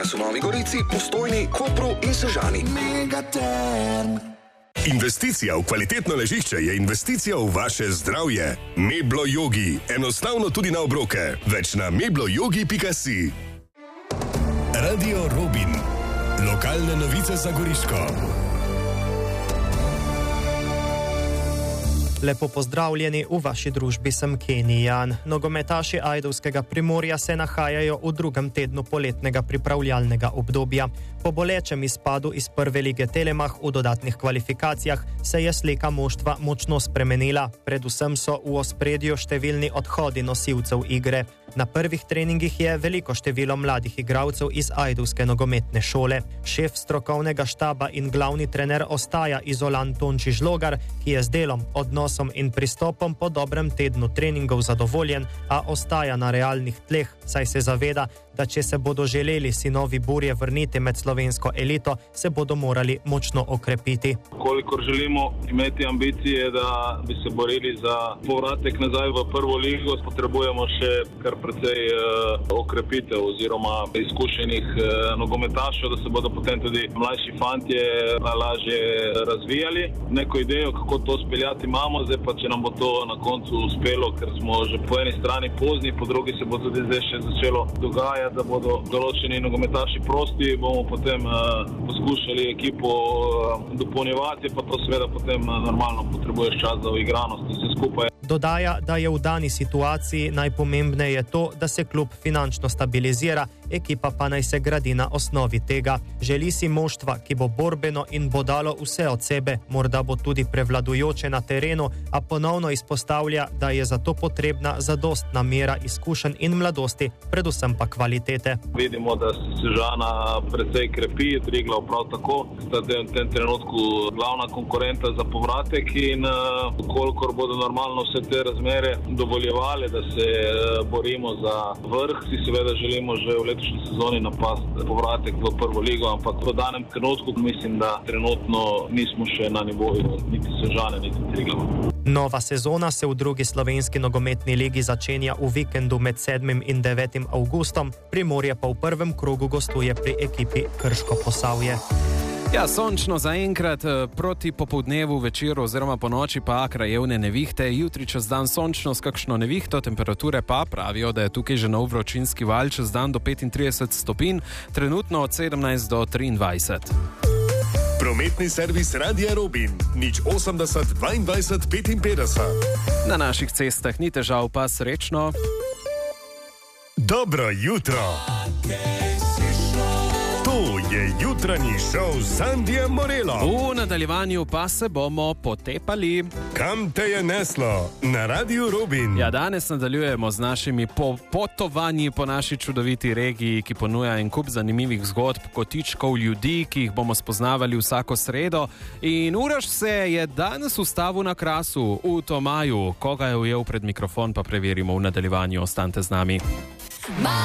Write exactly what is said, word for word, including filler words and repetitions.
nas v Novi Gorici, Postojni, Kopru in Sežani. Megaterm. Investicija v kvalitetno ležišče je investicija v vaše zdravje. Meblo Yogi. Enostavno tudi na obroke. Več na mebloyogi pika si. Radio Robin. Lokalne novice za Goriško. Lepo pozdravljeni, v vaši družbi sem Kenny Jan. Nogometaši ajdovskega Primorja se nahajajo v drugem tednu poletnega pripravljalnega obdobja. Po bolečem izpadu iz prve lige Telemach v dodatnih kvalifikacijah se je slika moštva močno spremenila. Predvsem so v ospredju številni odhodi nosilcev igre. Na prvih treningih je veliko število mladih igralcev iz ajdovske nogometne šole. Šef strokovnega štaba in glavni trener ostaja Izolan Tonči Žlogar, ki je z delom, odnosom in pristopom po dobrem tednu treningov zadovoljen, a ostaja na realnih tleh, saj se zaveda, da če se bodo želeli sinovi Burje vrniti med slovensko elito, se bodo morali močno okrepiti. Kolikor želimo imeti ambicije, da bi se borili za povratek nazaj v prvo ligo, potrebujemo še kar precej uh, okrepitev oziroma izkušenih uh, nogometašev, da se bodo potem tudi mlajši fantje lažje razvijali. Neko idejo, kako to speljati imamo, zdaj pa če nam bo to na koncu uspelo, ker smo že po eni strani pozni, po drugi se bo tudi zdaj še začelo dogajati, da bodo določeni nogometaši prosti, bomo potem uh, poskušali ekipo uh, dopolnjevati, pa to seveda potem uh, normalno potrebuješ čas za uigranost vse skupaj. Dodaja, da je v dani situaciji najpomembneje to, da se klub finančno stabilizira, ekipa pa naj se gradi na osnovi tega. Želi si moštva, ki bo borbeno in bo dalo vse od sebe, morda bo tudi prevladujoče na terenu, a ponovno izpostavlja, da je za to potrebna zadostna mera izkušenj in mladosti, predvsem pa kvalitete. Vidimo, da se Sežana precej krepi, Triglav prav tako, sta v tem trenutku glavna konkurenta za povratek in uh, kolikor bodo normalno vse te razmere dovoljevali, da se uh, borimo za vrh, si seveda želimo že v letošnji sezoni napasti povratek v prvo ligo, ampak v danem trenutku mislim, da trenutno nismo še na nivoju niti Sežane, niti Triglava. Nova sezona se v drugi slovenski nogometni ligi začenja v vikendu med sedmim in devetim avgustom, Primorje pa v prvem krogu gostuje pri ekipi Krško Posavje. Ja, sončno zaenkrat, proti popoldnevu, večeru oziroma po noči pa krajevne nevihte, jutri čez dan sončno s kakšno nevihto, temperature pa pravijo, da je tukaj že nov vročinski val, čez dan do petintrideset stopinj, trenutno od sedemnajst do triindvajset. Prometni servis Radia Robin, nič osemdeset dvaindvajset petinpetdeset. Na naših cestah ni težav, pa srečno. Dobro jutro. To je jutranji šov s Sandijem Morelom. V nadaljevanju pa se bomo potepali. Kam te je neslo? Na Radiu Robin. Ja, danes nadaljujemo z našimi po potovanji po naši čudoviti regiji, ki ponuja en kup zanimivih zgodb, kotičkov ljudi, ki jih bomo spoznavali vsako sredo. In Uroš se je danes ustavil na Krasu, v Tomaju. Koga je ujel pred mikrofon, pa preverimo v nadaljevanju. Ostanite z nami.